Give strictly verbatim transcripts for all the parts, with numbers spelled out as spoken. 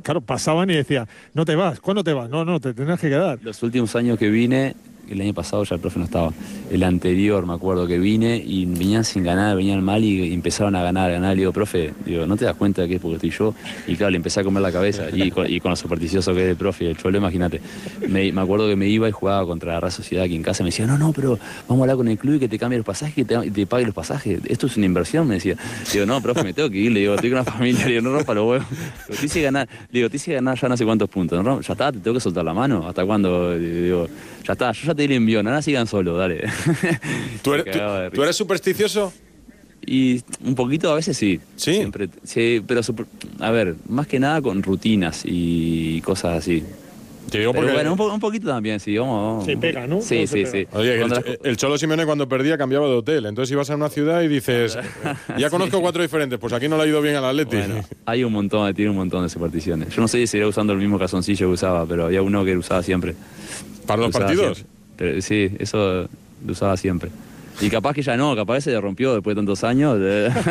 claro, pasaban y decía, no te vas, ¿cuándo te vas? No, no, te tendrás que quedar. Los últimos años que vine, el año pasado ya el profe no estaba, el anterior me acuerdo que vine y venían sin ganar, venían mal y empezaron a ganar, a ganar. Le digo, profe, digo, ¿no te das cuenta de que es porque estoy yo? Y claro, le empecé a comer la cabeza y con, y con lo supersticioso que es el profe y el cholo, imagínate. Me, me acuerdo que me iba y jugaba contra la Real Sociedad aquí en casa, me decía, no, no, pero vamos a hablar con el club y que te cambie los pasajes, que te, te pague los pasajes, esto es una inversión, me decía. Digo, no, profe, me tengo que ir, le digo, estoy con una familia, le digo, no rompa los huevos. Te hice ganar, le digo, te hice ganar ya no sé cuántos puntos, ¿no? Ya está, te tengo que soltar la mano, ¿hasta cuándo? Le digo, ya está, yo ya te di el envío, nada, sigan solo, dale. ¿Tú eres, tú, ¿tú eres supersticioso? Y un poquito a veces sí. ¿Sí? Siempre, sí, pero super, a ver, más que nada con rutinas y cosas así. Te digo pero porque... bueno, un, po un poquito también, sí, vamos, vamos. Se pega, ¿no? Sí, sí, pega. sí. Oye, el, las... el Cholo Simeone cuando perdía cambiaba de hotel, entonces ibas a una ciudad y dices, ya conozco sí. cuatro diferentes, pues aquí no le ha ido bien al Atleti. Bueno, hay un montón, tiene un montón de supersticiones. Yo no sé si seguirá usando el mismo calzoncillo que usaba, pero había uno que usaba siempre. ¿Para los partidos? Pero, sí, eso lo usaba siempre. Y capaz que ya no, capaz se le rompió después de tantos años.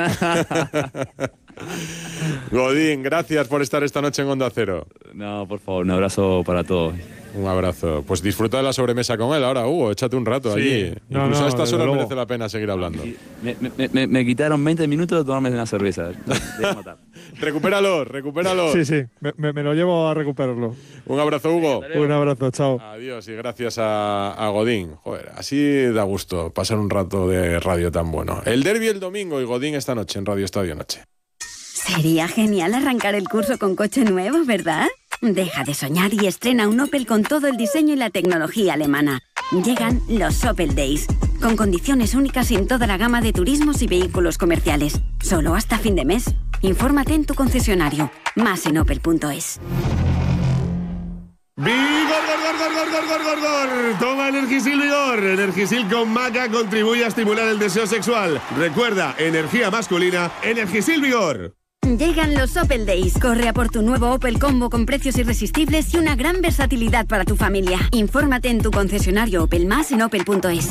Godín, gracias por estar esta noche en Onda Cero. No, por favor, un abrazo para todos. Un abrazo. Pues disfruta de la sobremesa con él ahora, Hugo. Échate un rato sí. allí. No, Incluso no, a estas horas luego. merece la pena seguir hablando. Me, me, me, me quitaron veinte minutos de tomarme una cerveza. recupéralo, recupéralo. Sí, sí, me, me lo llevo a recuperarlo. Un abrazo, Hugo. Un abrazo, chao. Adiós y gracias a, a Godín. Joder, así da gusto pasar un rato de radio tan bueno. El derbi el domingo y Godín esta noche en Radio Estadio Noche. Sería genial arrancar el curso con coche nuevo, ¿verdad? Deja de soñar y estrena un Opel con todo el diseño y la tecnología alemana. Llegan los Opel Days, con condiciones únicas en toda la gama de turismos y vehículos comerciales. Solo hasta fin de mes. Infórmate en tu concesionario. Más en opel punto es. ¡Vigor, gor, gor, gor, gor, gor, gor, gor! Toma Energisil Vigor. Energisil con maca contribuye a estimular el deseo sexual. Recuerda, energía masculina, Energisil Vigor. Llegan los Opel Days. Corre a por tu nuevo Opel Combo con precios irresistibles y una gran versatilidad para tu familia. Infórmate en tu concesionario Opel, más en opel punto es.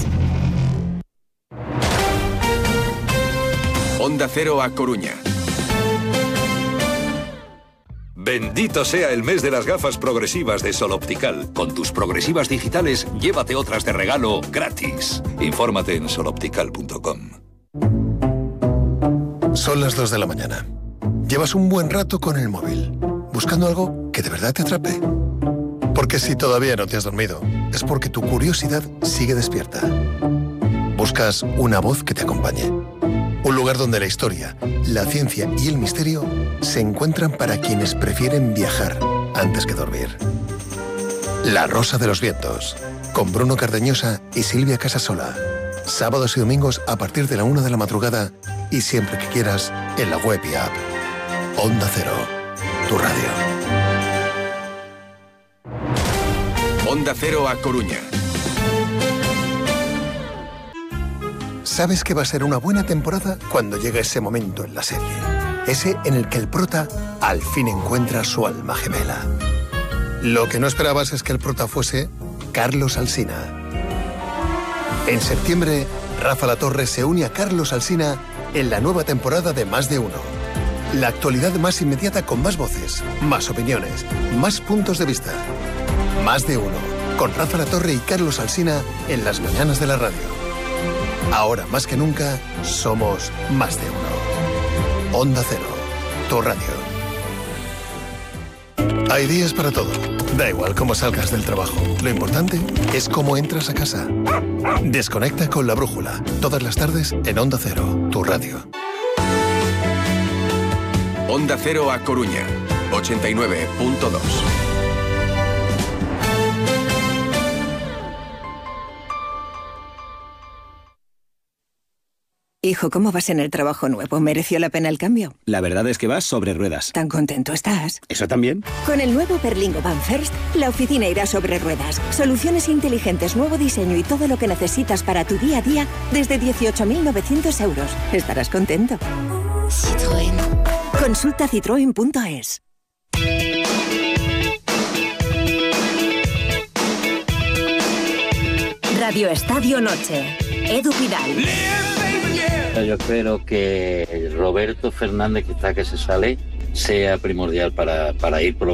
Onda Cero a Coruña. Bendito sea el mes de las gafas progresivas de Sol Optical. Con tus progresivas digitales, llévate otras de regalo gratis. Infórmate en sol optical punto com. Son las dos de la mañana. Llevas un buen rato con el móvil, buscando algo que de verdad te atrape. Porque si todavía no te has dormido, es porque tu curiosidad sigue despierta. Buscas una voz que te acompañe. Un lugar donde la historia, la ciencia y el misterio se encuentran para quienes prefieren viajar antes que dormir. La Rosa de los Vientos, con Bruno Cardeñosa y Silvia Casasola. Sábados y domingos a partir de la una de la madrugada y siempre que quieras en la web y app. Onda Cero, tu radio. Onda Cero a Coruña. Sabes que va a ser una buena temporada cuando llegue ese momento en la serie. Ese en el que el prota al fin encuentra su alma gemela. Lo que no esperabas es que el prota fuese Carlos Alsina. En septiembre, Rafa Latorre se une a Carlos Alsina en la nueva temporada de Más de Uno. La actualidad más inmediata con más voces, más opiniones, más puntos de vista. Más de Uno, con Rafa Latorre y Carlos Alsina en las mañanas de la radio. Ahora más que nunca, somos Más de Uno. Onda Cero, tu radio. Hay días para todo. Da igual cómo salgas del trabajo. Lo importante es cómo entras a casa. Desconecta con La Brújula. Todas las tardes en Onda Cero, tu radio. Onda Cero a Coruña, ochenta y nueve punto dos. Hijo, ¿cómo vas en el trabajo nuevo? ¿Mereció la pena el cambio? La verdad es que vas sobre ruedas. ¿Tan contento estás? ¿Eso también? Con el nuevo Berlingo Van First, la oficina irá sobre ruedas. Soluciones inteligentes, nuevo diseño y todo lo que necesitas para tu día a día desde dieciocho mil novecientos euros. Estarás contento. Citroën. Consulta citroen punto es. Radio Estadio Noche. Edu Pidal. Yo espero que Roberto Fernández, que está que se sale, sea primordial para, para ir por